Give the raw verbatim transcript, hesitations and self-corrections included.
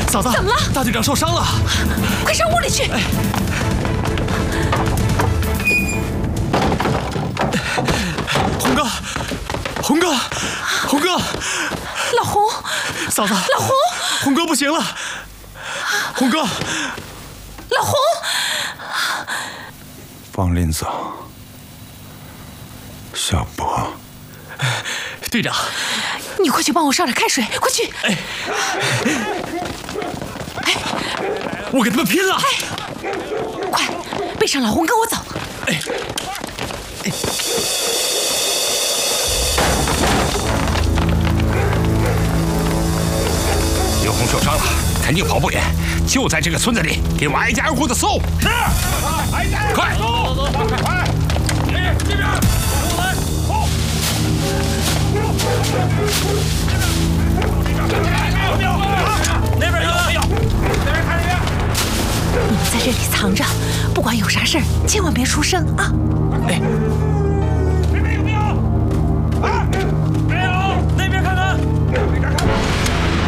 嫂子， 怎么了？ 大队长受伤了， 快上屋里去！ 哎，红哥，红哥，红哥， 老红， 嫂子， 老红， 红哥不行了，红哥， 老红， 方林子，小波， 队长， 你快去帮我烧点开水，快去！ 哎，哎，我跟他们拼了！ 哎，快，背上老红跟我走！ 哎，哎。 刘红受伤了，肯定跑不远，就在这个村子里，给我挨家挨户的搜。是，挨家挨户快，走走走，快！哎，这边，过来，搜！这边，有没有？啊，那边有没有？那边看这边。 你们在这里藏着，不管有啥事儿，千万别出声啊！ 哎。